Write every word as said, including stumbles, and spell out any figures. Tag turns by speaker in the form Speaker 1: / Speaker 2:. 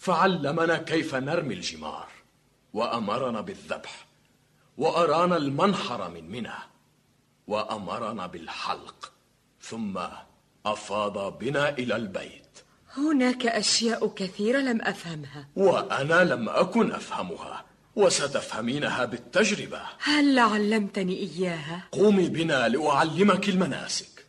Speaker 1: فعلمنا كيف نرمي الجمار، وأمرنا بالذبح، وأرانا المنحر من منى، وأمرنا بالحلق، ثم أفاض بنا إلى البيت.
Speaker 2: هناك أشياء كثيرة لم أفهمها،
Speaker 1: وأنا لم أكن أفهمها، وستفهمينها بالتجربة.
Speaker 2: هل علمتني إياها؟
Speaker 1: قومي بنا لأعلمك المناسك.